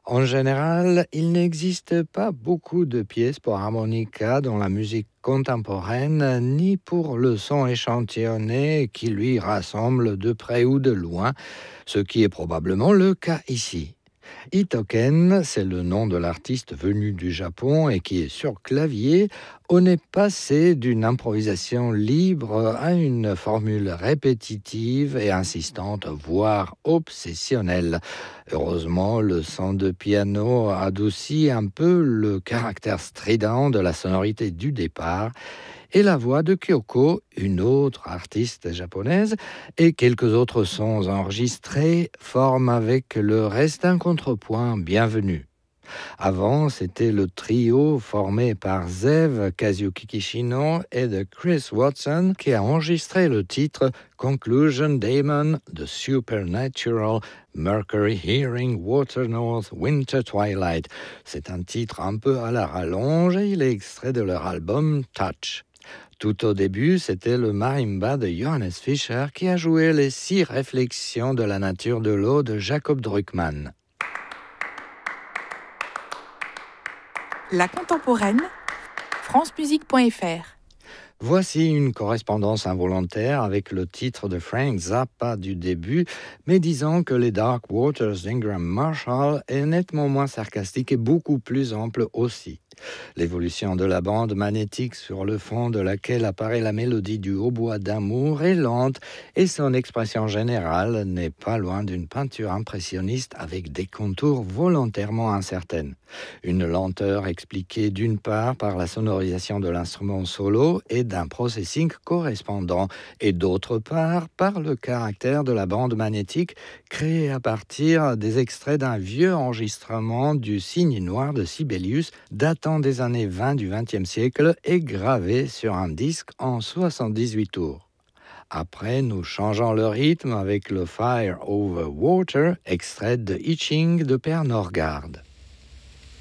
En général, il n'existe pas beaucoup de pièces pour harmonica dans la musique contemporaine, ni pour le son échantillonné qui lui rassemble de près ou de loin, ce qui est probablement le cas ici. Itoken, c'est le nom de l'artiste venu du Japon et qui est sur clavier. On est passé d'une improvisation libre à une formule répétitive et insistante, voire obsessionnelle. Heureusement, le son de piano adoucit un peu le caractère strident de la sonorité du départ et la voix de Kyoko, une autre artiste japonaise, et quelques autres sons enregistrés forment avec le reste un contrepoint bienvenu. Avant, c'était le trio formé par Zev Kazuyuki Kishino et de Chris Watson qui a enregistré le titre Conclusion Daemon de Supernatural Mercury Hearing Water North Winter Twilight. C'est un titre un peu à la rallonge et il est extrait de leur album Touch. Tout au début, c'était le marimba de Johannes Fischer qui a joué les 6 réflexions de la nature de l'eau de Jacob Druckmann. La contemporaine, francemusique.fr. Voici une correspondance involontaire avec le titre de Frank Zappa du début, mais disons que les Dark Waters d'Ingram Marshall est nettement moins sarcastique et beaucoup plus ample aussi. L'évolution de la bande magnétique sur le fond de laquelle apparaît la mélodie du hautbois d'amour est lente et son expression générale n'est pas loin d'une peinture impressionniste avec des contours volontairement incertaines. Une lenteur expliquée d'une part par la sonorisation de l'instrument solo et d'un processing correspondant et d'autre part par le caractère de la bande magnétique créée à partir des extraits d'un vieux enregistrement du Cygne noir de Sibelius datant des années 20 du XXe siècle et gravé sur un disque en 78 tours. Après, nous changeons le rythme avec le Fire Over Water, extrait de I Ching de Père Norgard.